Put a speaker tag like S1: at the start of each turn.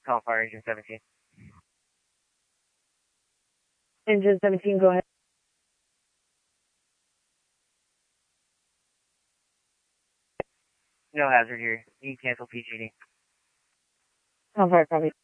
S1: Call fire engine 17.
S2: Engine 17, go ahead.
S1: No hazard here. You can cancel PGD.
S2: Call fire, copy.